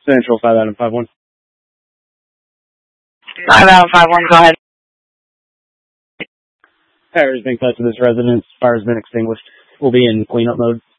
Central 5 Adam 5-1. 5 Adam 5-1, go ahead. Fire has been cut to this residence. Fire has been extinguished. We'll be in cleanup mode.